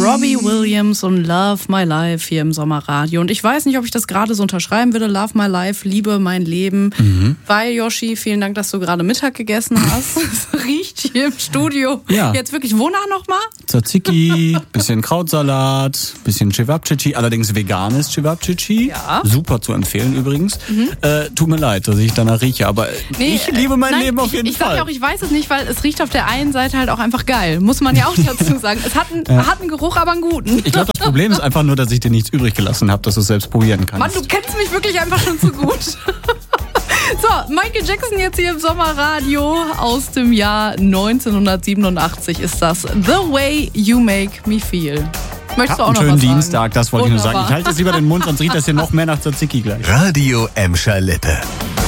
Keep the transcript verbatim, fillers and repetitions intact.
Robbie Williams und Love My Life hier im Sommerradio. Und ich weiß nicht, ob ich das gerade so unterschreiben würde. Love My Life, liebe mein Leben. Mhm. Weil, Yoshi, vielen Dank, dass du gerade Mittag gegessen hast. Es riecht hier im Studio ja. jetzt wirklich wonach nochmal? Tzatziki, bisschen Krautsalat, bisschen Cevapcici, allerdings veganes Cevapcici. Ja. Super zu empfehlen übrigens. Mhm. Äh, tut mir leid, dass ich danach rieche, aber nee, ich liebe mein nein, Leben auf jeden ich, ich Fall. Ich sag ja auch, ich weiß es nicht, weil es riecht auf der einen Seite halt auch einfach geil. Muss man ja auch dazu sagen. Es hat einen, ja. hat einen Geruch, aber einen guten. Ich glaube, das Problem ist einfach nur, dass ich dir nichts übrig gelassen habe, dass du es selbst probieren kannst. Mann, du kennst mich wirklich einfach schon zu gut. So, Michael Jackson jetzt hier im Sommerradio aus dem Jahr neunzehnhundertsiebenundachtzig ist das. The Way You Make Me Feel. Möchtest du auch noch was sagen? Schönen Dienstag, das wollte Wunderbar. ich nur sagen. Ich halte jetzt lieber den Mund, sonst riecht das hier noch mehr nach Tzatziki gleich. Radio Emscher Lippe.